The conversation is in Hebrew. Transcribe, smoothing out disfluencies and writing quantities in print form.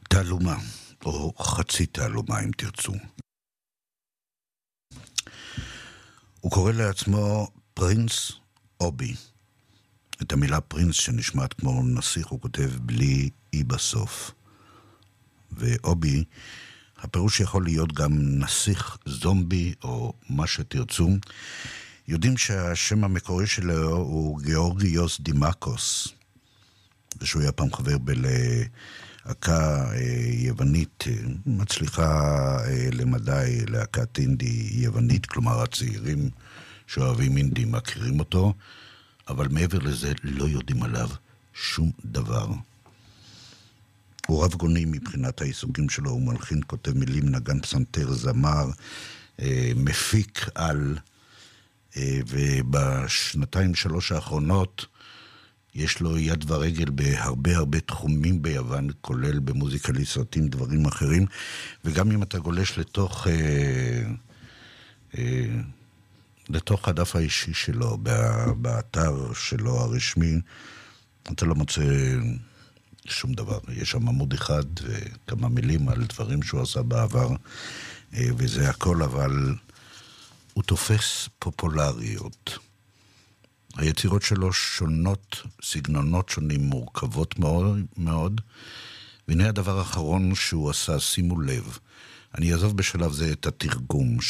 תעלומה, או חצי תעלומה אם תרצו. הוא קורא לעצמו פרינס אובי. את המילה פרינס שנשמעת כמו נסיך הוא כותב בלי אי בסוף. ואובי, הפירוש יכול להיות גם נסיך זומבי או מה שתרצו. יודעים שהשם המקורי שלו הוא גאורגיוס דימקוס, ושהוא היה פעם חבר בלהקה יוונית מצליחה למדי, להקת אינדי יוונית, כלומר הצעירים שאוהבים אינדי מכירים אותו, אבל מעבר לזה לא יודעים עליו שום דבר. הוא רב גוני מבחינת העיסוקים שלו, הוא מלחין, כותב מילים, נגן פסנתר, זמר, מפיק על, ובשנתיים שלוש האחרונות יש לו יד ורגל בהרבה הרבה תחומים ביוון, כולל במוזיקה לסרטים, דברים אחרים, וגם אם אתה גולש לתוך הדף האישי שלו, באתר שלו הרשמי, אתה לא מוצא שום דבר. יש שם עמוד אחד וכמה מילים על דברים שהוא עשה בעבר, וזה הכל, אבל הוא תופס פופולריות. היצירות שלו שונות, סגנונות שונים, מורכבות מאוד, מאוד. והנה הדבר האחרון שהוא עשה, שימו לב, אני אעזוב בשלב זה את התרגום